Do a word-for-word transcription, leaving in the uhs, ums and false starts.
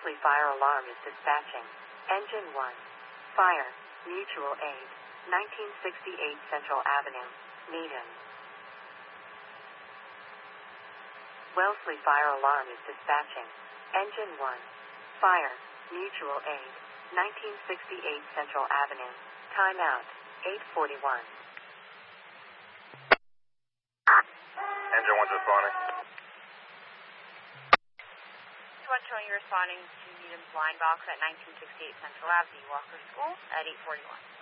Wellesley Fire Alarm is dispatching. Engine one. Fire, Mutual Aid, nineteen sixty-eight Central Avenue, Needham. Wellesley Fire Alarm is dispatching. Engine one. Fire, Mutual Aid, nineteen sixty-eight Central Avenue. Timeout, eight forty-one. Engine one's responding. Showing you responding to Needham's line box at nineteen sixty-eight Central Avenue, Walker School at eight forty-one.